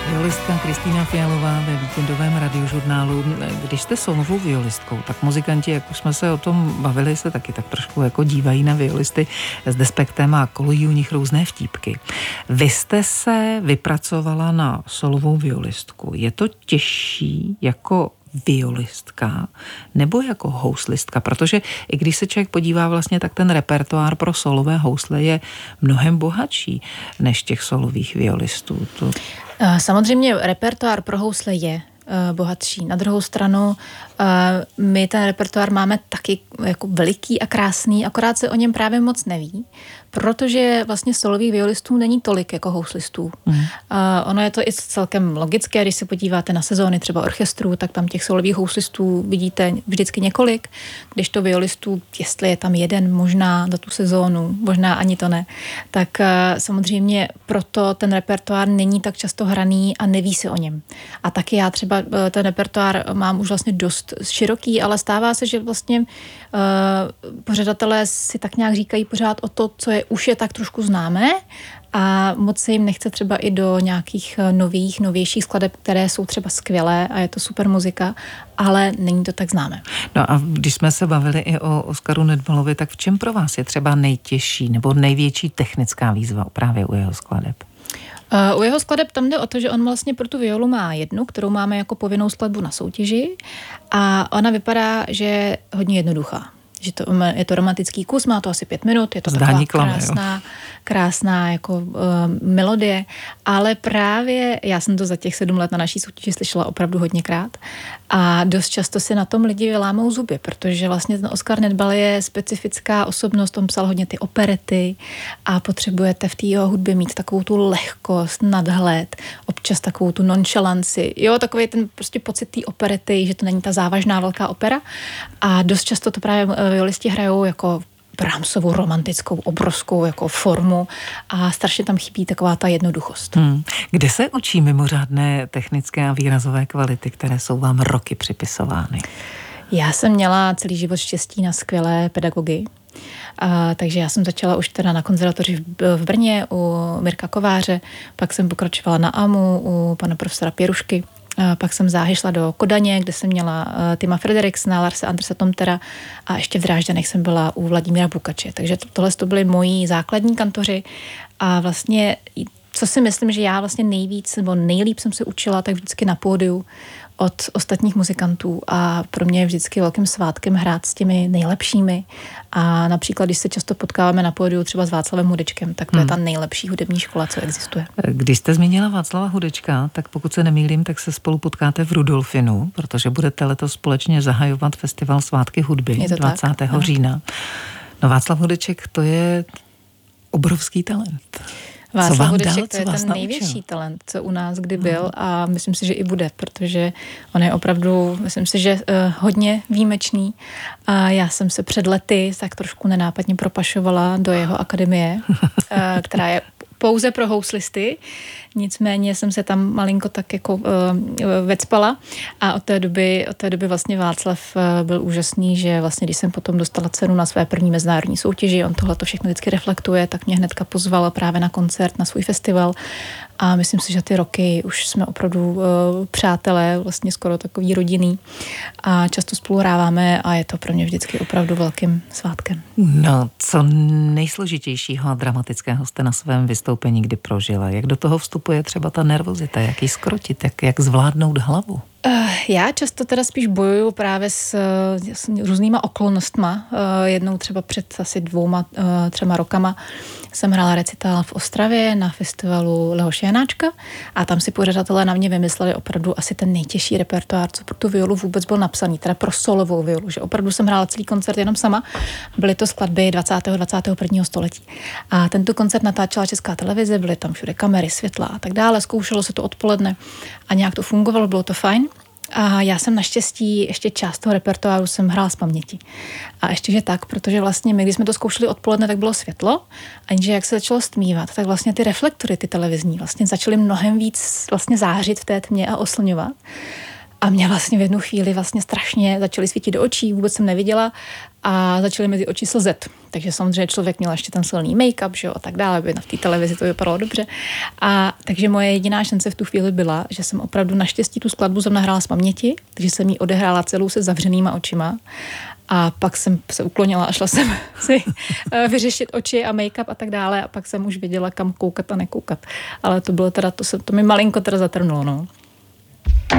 Violistka Kristýna Fialová ve víkendovém radiožurnálu. Když jste solovou violistkou, tak muzikanti, jak už jsme se o tom bavili, se taky tak trošku jako dívají na violisty s despektem a kolují u nich různé vtípky. Vy jste se vypracovala na solovou violistku. Je to těžší jako violistka nebo jako houslistka? Protože i když se člověk podívá vlastně, tak ten repertoár pro solové housle je mnohem bohatší než těch solových violistů. Samozřejmě repertoár pro housle je bohatší. Na druhou stranu my ten repertoár máme taky jako veliký a krásný, akorát se o něm právě moc neví, protože vlastně solových violistů není tolik jako houslistů. Ono je to i celkem logické, když se podíváte na sezóny třeba orchestrů, tak tam těch solových houslistů vidíte vždycky několik, když to violistů, jestli je tam jeden možná za tu sezónu, možná ani to ne, tak samozřejmě proto ten repertoár není tak často hraný a neví se o něm. A taky já třeba ten repertoár mám už vlastně dost široký, ale stává se, že vlastně pořadatelé si tak nějak říkají pořád o to, co už je tak trošku známé a moc se jim nechce třeba i do nějakých novějších skladeb, které jsou třeba skvělé a je to super muzika, ale není to tak známé. No a když jsme se bavili i o Oskaru Nedbalovi, tak v čem pro vás je třeba nejtěžší nebo největší technická výzva právě u jeho skladeb? U jeho skladeb tam jde o to, že on vlastně pro tu violu má jednu, kterou máme jako povinnou skladbu na soutěži a ona vypadá, že je hodně jednoduchá. Že je to romantický kus, má to asi 5 minut, je to taková krásná jako melodie, ale právě já jsem to za těch 7 let na naší soutěži slyšela opravdu hodněkrát a dost často si na tom lidi lámou zuby, protože vlastně ten Oskar Nedbal je specifická osobnost, on psal hodně ty operety a potřebujete v té jeho hudbě mít takovou tu lehkost, nadhled, občas takovou tu nonchalanci, jo, takový ten prostě pocit té operety, že to není ta závažná velká opera a dost často to právě violisti hrajou jako Brahmsovou romantickou, obrovskou jako formu a strašně tam chybí taková ta jednoduchost. Kde se učí mimořádné technické a výrazové kvality, které jsou vám roky připisovány? Já jsem měla celý život štěstí na skvělé pedagogy, takže já jsem začala už teda na konzervatoři v Brně u Mirka Kováře, pak jsem pokračovala na AMU u pana profesora Pěrušky. Pak jsem záhy šla do Kodaně, kde jsem měla Tima Frederiksena, Larse Andersa Tomtera a ještě v Drážďanech jsem byla u Vladimíra Bukače. Takže tohle to byly moji základní kantoři a vlastně, co si myslím, že já vlastně nejvíc nebo nejlíp jsem se učila, tak vždycky na pódiu od ostatních muzikantů a pro mě je vždycky velkým svátkem hrát s těmi nejlepšími a například, když se často potkáváme na pódiu třeba s Václavem Hudečkem, tak to je ta nejlepší hudební škola, co existuje. Když jste zmínila Václava Hudečka, tak pokud se nemýlím, tak se spolu potkáte v Rudolfinu, protože budete letos společně zahajovat festival Svátky hudby 20. října. No Václav Hudeček, to je obrovský talent. Václav Hudeček, to je ten největší talent, co u nás kdy byl a myslím si, že i bude, protože on je opravdu, myslím si, že hodně výjimečný a já jsem se před lety tak trošku nenápadně propašovala do jeho akademie, která je pouze pro houslisty, nicméně jsem se tam malinko tak jako vecpala a od té doby vlastně Václav byl úžasný, že vlastně když jsem potom dostala cenu na své první mezinárodní soutěži, on tohle to všechno vždycky reflektuje, tak mě hnedka pozval právě na koncert, na svůj festival a myslím si, že ty roky už jsme opravdu přátelé, vlastně skoro takový rodinný a často spolu hráváme a je to pro mě vždycky opravdu velkým svátkem. No, co nejsložitějšího a dramatického jste na svém vystoupení kdy prožila? Jak do toho vstupuje třeba ta nervozita? Jak ji zkrotit? Jak zvládnout hlavu? Já často teda spíš bojuju právě s různýma okolnostma. Jednou třeba před asi 2-3 rokama jsem hrála recitál v Ostravě na festivalu Leoše Janáčka a tam si pořadatelé na mě vymysleli opravdu asi ten nejtěžší repertoár, co pro tu violu vůbec byl napsaný, teda pro solovou violu, že opravdu jsem hrála celý koncert jenom sama. Byly to skladby 20. 21. století. A tento koncert natáčela Česká televize, byly tam všude kamery, světla a tak dále. Zkoušelo se to odpoledne a nějak to fungovalo, bylo to fajn. A já jsem naštěstí ještě část toho repertoáru jsem hrála z paměti. A ještě, že tak, protože vlastně my, když jsme to zkoušeli odpoledne, tak bylo světlo, a jenže jak se začalo stmívat, tak vlastně ty reflektory, ty televizní, vlastně začaly mnohem víc vlastně zářit v té tmě a oslňovat. A mě vlastně v jednu chvíli vlastně strašně začaly svítit do očí, vůbec jsem neviděla a začaly mi ty oči slzet. Takže samozřejmě člověk měl ještě ten silný make-up, že jo, a tak dále, aby v té televizi to vypadalo dobře. A takže moje jediná šance v tu chvíli byla, že jsem opravdu naštěstí tu skladbu jsem nahrála z paměti, takže jsem ji odehrála celou se zavřenýma očima. A pak jsem se uklonila a šla jsem si vyřešit oči a make-up a tak dále a pak jsem už věděla, kam koukat a nekoukat. Ale to bylo teda, to mi malinko teda zatrnulo, no.